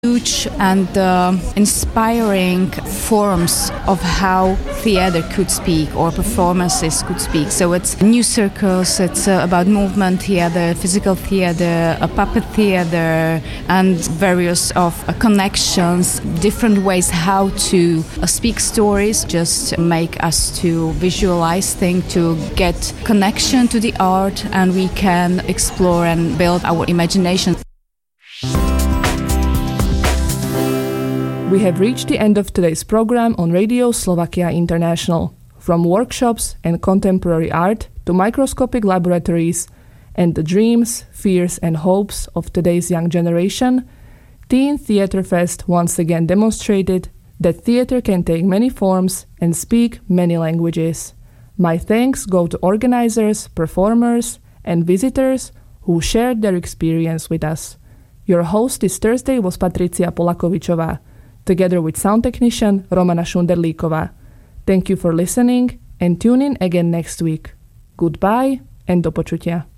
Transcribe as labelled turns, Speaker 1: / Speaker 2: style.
Speaker 1: huge and inspiring forms of how theater could speak or performances could speak. So it's new circles, it's about movement theater, physical theater, a puppet theater, and various of connections, different ways how to speak stories, just make us to visualize things, to get connection to the art, and we can explore and build our imagination.
Speaker 2: We have reached the end of today's program on Radio Slovakia International. From workshops and contemporary art to microscopic laboratories and the dreams, fears and hopes of today's young generation, Teen Theatre Fest once again demonstrated that theatre can take many forms and speak many languages. My thanks go to organizers, performers and visitors who shared their experience with us. Your host this Thursday was Patricia Polakovičová, together with sound technician Romana Šunderlíková. Thank you for listening and tune in again next week. Goodbye and do počutia.